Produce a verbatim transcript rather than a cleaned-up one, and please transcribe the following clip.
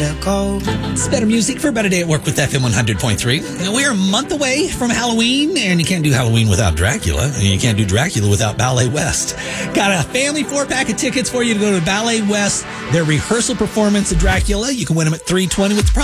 it go. It's better music for a better day at work with F M one hundred point three. We're a month away from Halloween, and you can't do Halloween without Dracula, and you can't do Dracula without Ballet West. Got a family four-pack of tickets for you to go to Ballet West, their rehearsal performance of Dracula. You can win them at three twenty with the prize.